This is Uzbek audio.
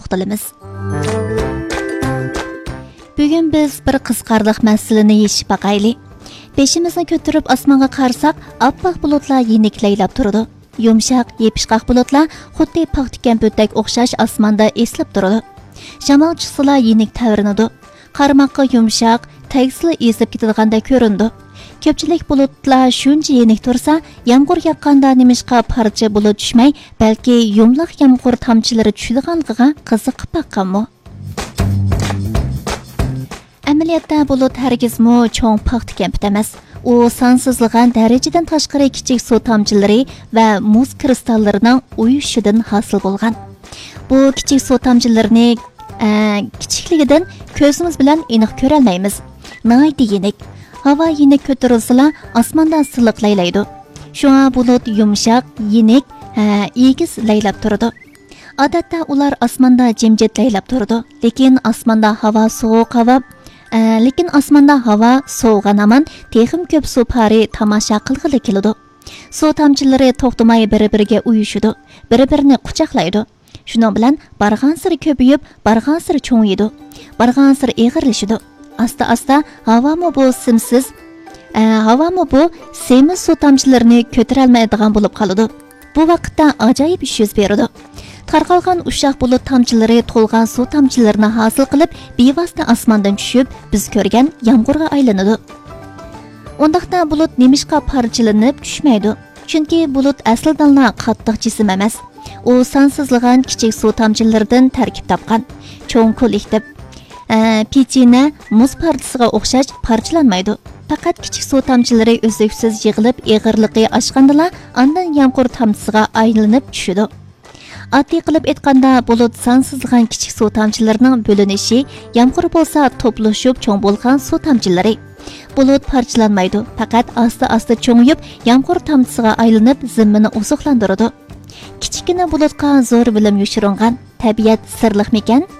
to'xtalamiz. Bugun biz bir qiziqarli masalani yechib baqaylik. Beshimizni ko'tarib osmonga qarasak, oppoq bulutlar yeniklaylab turadi. Yumshoq, yepishqoq bulutlar xuddi paxtikan bo'tdak o'xshash osmonda eslab turadi. Shamol chiqsa yenik tavrinadi. Qarmoqqa yumshoq, tagsili ezib ketadiganday ko'rindi. Ko'pchilik bulutlar shuncha yenik tursa, yomg'ir yoqqanda nimishqa parcha bulut tushmay, balki yumloq yomg'ir tomchilari tushadiganligiga qiziqib baqqanmi? Amaliyotda bulut hargizmi cho'ng paxtikan emas. U sonsizlig'an darajadan tashqari kichik suv tomchilari va muz kristallarining uyushidan hosil bo'lgan. Bu kichik suv tomchilarini kichikligidan ko'zimiz bilan aniq ko'ra olmaymiz. Nihoyat yenik. Havo yenik ko'tarilsa, osmondan silliq laylaydi. Shunga bulut yumshoq, yenik, egiz laylab turadi. Odatda ular osmonda jimjit laylab turadi, lekin osmonda havo sovugan aman texim ko'p suv pari tomosha qilg'ili keladi. Suv tomchilari to'xtamay bir-biriga uyushidi, bir-birini quchoqlaydi. Shuning bilan barg'ansiri ko'payib, barg'ansiri cho'ngiydi, barg'ansiri eg'irlashidi. Asta-asta havomi bu semiz suv tomchilarini ko'tara olmaydigan bo'lib qoladi. Bu vaqtda ajoyib ish yuz beradi. Tarqalgan ushoq bulut tomchilari to'lgan suv tomchilarini hosil qilib, bevosita osmondan tushib, biz ko'rgan yomg'irga aylanadi. Undaqda bulut nimishqa parchalanib tushmaydi. Chunki bulut aslida qattiq jism emas. U sonsizlig'an kichik suv tomchilaridan tarkib topgan. Cho'ng kollektiv pechina muz partisiga o'xshash parchalanmaydi. Faqat kichik suv tomchilari uzluksiz yig'ilib, eg'irligi oshganda, ondan yomg'ir tomchisiga aylanib tushadi. Oddiy qilib aytganda, bulut sonsizlig'an kichik suv tomchilarining bo'linishi, yomg'ir bo'lsa to'plashib cho'ng bo'lgan suv tomchilari. Bulut parchalanmaydi, faqat asta-asta cho'ngib, yomg'ir tomchisiga aylanib, zimmini oziqlantiradi. Kichikina bulutga zo'r bilim yoshirilgan tabiat sirliqmikan?